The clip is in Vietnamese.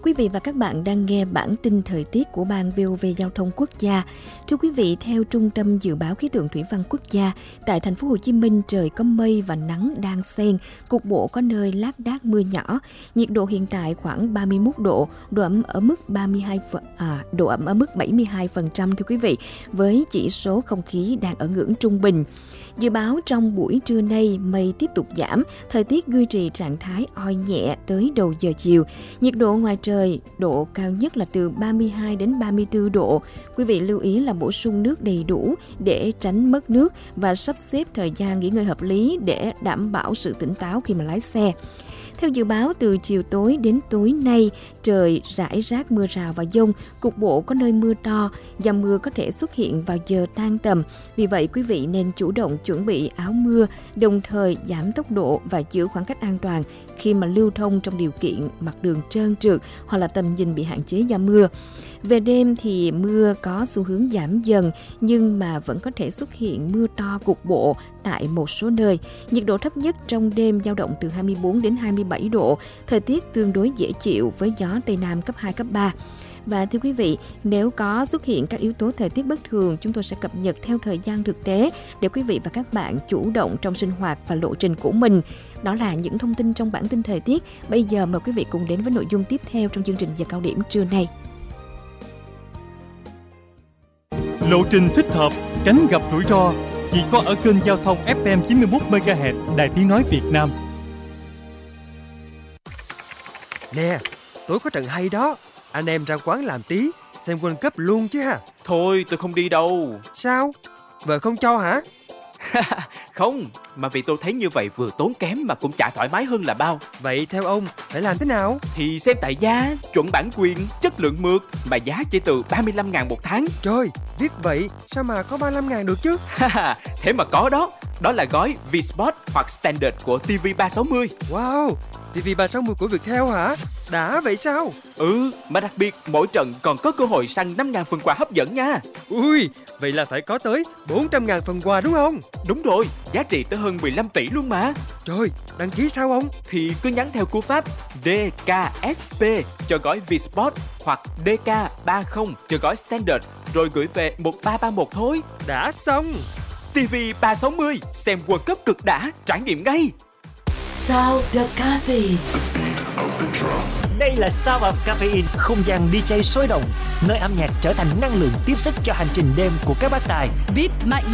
Quý vị và các bạn đang nghe bản tin thời tiết của Ban VOV Giao thông Quốc gia. Thưa quý vị, theo Trung tâm Dự báo Khí tượng Thủy văn Quốc gia, tại thành phố Hồ Chí Minh trời có mây và nắng đan xen, cục bộ có nơi lác đác mưa nhỏ. Nhiệt độ hiện tại khoảng 31 độ, độ ẩm ở mức 72% thưa quý vị, với chỉ số không khí đang ở ngưỡng trung bình. Dự báo trong buổi trưa nay mây tiếp tục giảm, thời tiết duy trì trạng thái oi nhẹ tới đầu giờ chiều. Nhiệt độ ngoài trời, độ cao nhất là từ 32 đến 34 độ. Quý vị lưu ý là bổ sung nước đầy đủ để tránh mất nước và sắp xếp thời gian nghỉ ngơi hợp lý để đảm bảo sự tỉnh táo khi mà lái xe. Theo dự báo, từ chiều tối đến tối nay, trời rải rác mưa rào và dông, cục bộ có nơi mưa to, dòng mưa có thể xuất hiện vào giờ tan tầm. Vì vậy, quý vị nên chủ động chuẩn bị áo mưa, đồng thời giảm tốc độ và giữ khoảng cách an toàn khi mà lưu thông trong điều kiện mặt đường trơn trượt hoặc là tầm nhìn bị hạn chế do mưa. Về đêm thì mưa có xu hướng giảm dần nhưng mà vẫn có thể xuất hiện mưa to cục bộ tại một số nơi. Nhiệt độ thấp nhất trong đêm dao động từ 24 đến 27 độ, thời tiết tương đối dễ chịu với gió Tây Nam cấp 2, cấp 3. Và thưa quý vị, nếu có xuất hiện các yếu tố thời tiết bất thường, chúng tôi sẽ cập nhật theo thời gian thực tế để quý vị và các bạn chủ động trong sinh hoạt và lộ trình của mình. Đó là những thông tin trong bản tin thời tiết. Bây giờ mời quý vị cùng đến với nội dung tiếp theo trong chương trình giờ cao điểm trưa nay. Lộ trình thích hợp, tránh gặp rủi ro chỉ có ở kênh giao thông FM 91 MHz Đài Tiếng nói Việt Nam. Nè, tối có trận hay đó. Anh em ra quán làm tí, xem World Cup luôn chứ ha. Thôi tôi không đi đâu. Sao? Vợ không cho hả? Không, mà vì tôi thấy như vậy vừa tốn kém mà cũng chả thoải mái hơn là bao. Vậy theo ông, phải làm thế nào? Thì xem tại giá, chuẩn bản quyền, chất lượng mượt, mà giá chỉ từ 35.000 một tháng. Trời, viết vậy sao mà có 35.000 được chứ? Thế mà có đó. Đó là gói V-Sport hoặc Standard của TV360. Wow, TV360 của Viettel hả? Đã vậy sao? Mà đặc biệt mỗi trận còn có cơ hội săn 5.000 phần quà hấp dẫn nha. Ui, vậy là phải có tới 400.000 phần quà đúng không? Đúng rồi, giá trị tới hơn 15 tỷ luôn mà. Trời, đăng ký sao ông? Thì cứ nhắn theo cú pháp DKSP cho gói V-Sport hoặc DK30 cho gói Standard rồi gửi về 1331 thôi. Đã xong. TV360, xem World Cup cực đã, trải nghiệm ngay. Sound of Caffeine. Đây là Sound of Caffeine, không gian DJ sôi động, nơi âm nhạc trở thành năng lượng tiếp sức cho hành trình đêm của các bác tài. Beat mạnh